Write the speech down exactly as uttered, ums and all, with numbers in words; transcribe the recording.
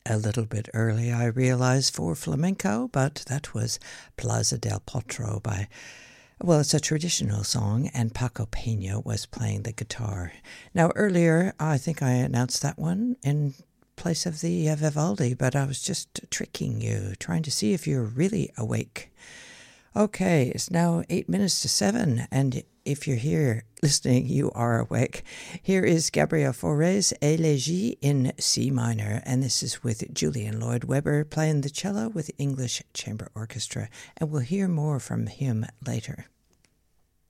A little bit early, I realized, for flamenco, but that was Plaza del Potro by, well, it's a traditional song, and Paco Peña was playing the guitar. Now, earlier, I think I announced that one in place of the uh, Vivaldi, but I was just tricking you, trying to see if you're really awake. Okay, it's now eight minutes to seven, and if you're here listening, you are awake. Here is Gabriel Fauré's Élégie in C minor, and this is with Julian Lloyd Webber playing the cello with English Chamber Orchestra, and we'll hear more from him later.